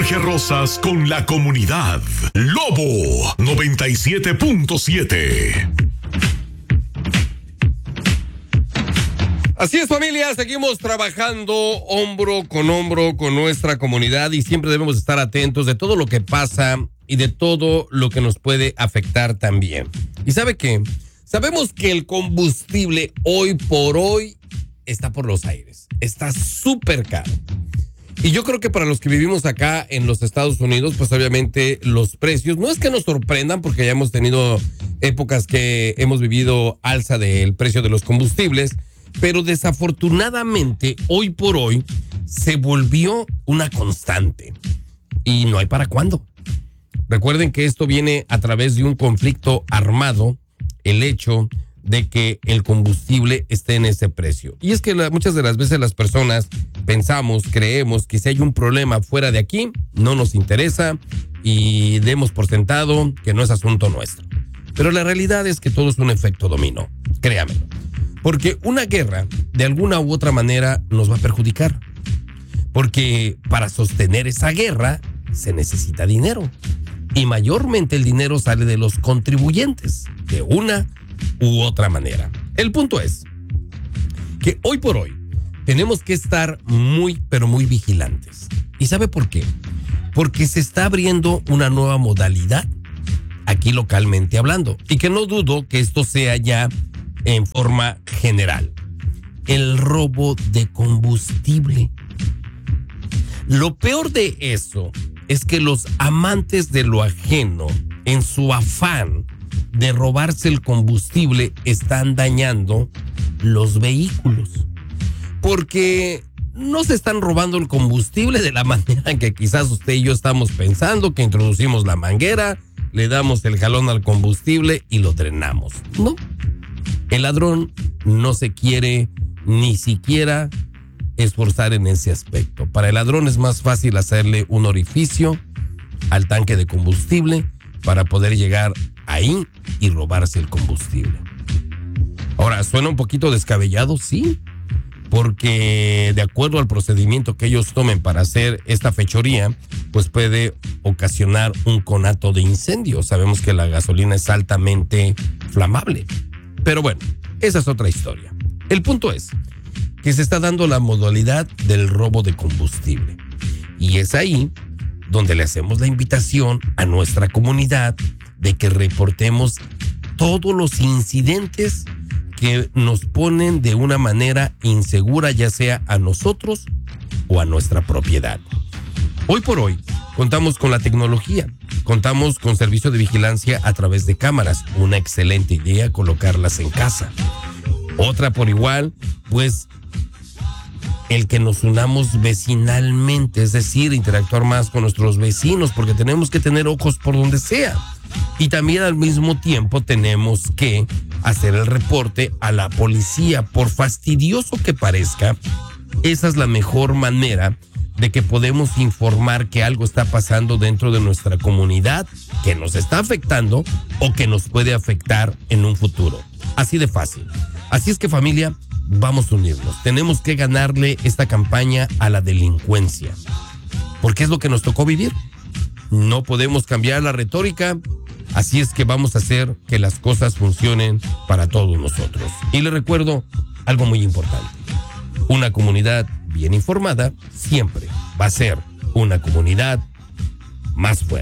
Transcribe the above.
Jorge Rosas con la comunidad. Lobo 97.7. Así es, familia, seguimos trabajando hombro con nuestra comunidad y siempre debemos estar atentos de todo lo que pasa y de todo lo que nos puede afectar también. ¿Y sabe qué? Sabemos que el combustible hoy por hoy está por los aires, está súper caro. Y yo creo que para los que vivimos acá en los Estados Unidos, pues obviamente los precios no es que nos sorprendan porque ya hemos tenido épocas que hemos vivido alza del precio de los combustibles, pero desafortunadamente hoy por hoy se volvió una constante y no hay para cuándo. Recuerden que esto viene a través de un conflicto armado, el hecho de que el combustible esté en ese precio. Y es que muchas de las veces las personas pensamos, creemos que si hay un problema fuera de aquí, no nos interesa y demos por sentado que no es asunto nuestro. Pero la realidad es que todo es un efecto dominó, créamelo. Porque una guerra, de alguna u otra manera, nos va a perjudicar. Porque para sostener esa guerra se necesita dinero. Y mayormente el dinero sale de los contribuyentes, de una u otra manera. El punto es que hoy por hoy tenemos que estar muy, pero muy vigilantes. ¿Y sabe por qué? Porque se está abriendo una nueva modalidad aquí localmente hablando. Y que no dudo que esto sea ya en forma general. El robo de combustible. Lo peor de eso es que los amantes de lo ajeno, en su afán de robarse el combustible, están dañando los vehículos. Porque no se están robando el combustible de la manera en que quizás usted y yo estamos pensando, que introducimos la manguera, le damos el jalón al combustible y lo drenamos. No. El ladrón no se quiere ni siquiera esforzar en ese aspecto. Para el ladrón es más fácil hacerle un orificio al tanque de combustible para poder llegar ahí y robarse el combustible. Ahora, ¿suena un poquito descabellado? Sí, porque de acuerdo al procedimiento que ellos tomen para hacer esta fechoría, pues puede ocasionar un conato de incendio. Sabemos que la gasolina es altamente flamable. Pero bueno, esa es otra historia. El punto es que se está dando la modalidad del robo de combustible. Y es ahí donde le hacemos la invitación a nuestra comunidad de que reportemos todos los incidentes que nos ponen de una manera insegura, ya sea a nosotros o a nuestra propiedad. Hoy por hoy contamos con la tecnología, contamos con servicio de vigilancia a través de cámaras. Una excelente idea colocarlas en casa. Otra por igual, pues el que nos unamos vecinalmente, es decir, interactuar más con nuestros vecinos, porque tenemos que tener ojos por donde sea. Y también al mismo tiempo tenemos que hacer el reporte a la policía. Por fastidioso que parezca, esa es la mejor manera de que podemos informar que algo está pasando dentro de nuestra comunidad, que nos está afectando o que nos puede afectar en un futuro. Así de fácil. Así es que, familia, vamos a unirnos. Tenemos que ganarle esta campaña a la delincuencia, porque es lo que nos tocó vivir. No podemos cambiar la retórica, así es que vamos a hacer que las cosas funcionen para todos nosotros. Y le recuerdo algo muy importante. Una comunidad bien informada siempre va a ser una comunidad más fuerte.